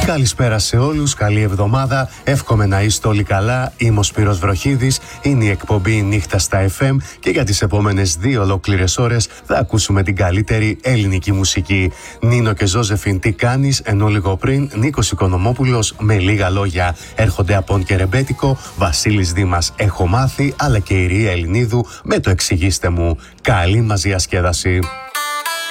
Καλησπέρα σε όλους, καλή εβδομάδα, εύχομαι να είστε όλοι καλά. Είμαι ο Σπύρος Βροχίδης, είναι η εκπομπή Νύχτα στα FM και για τις επόμενες 2 ολόκληρες ώρες θα ακούσουμε την καλύτερη ελληνική μουσική. Νίνο και Ζώζεφιν, τι κάνεις, ενώ λίγο πριν Νίκος Οικονομόπουλος με λίγα λόγια. Έρχονται Απόν και Ρεμπέτικο, Βασίλης Δήμας έχω μάθει, αλλά και η Ρία Ελληνίδου με το εξηγήστε μου. Καλή μας διασκέδαση.